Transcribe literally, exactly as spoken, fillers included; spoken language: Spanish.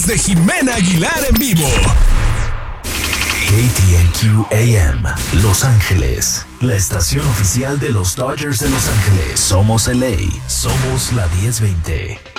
de Jimena Aguilar en vivo. K T N Q A M, Los Ángeles, la estación oficial de los Dodgers de Los Ángeles. Somos L A, somos la diez veinte.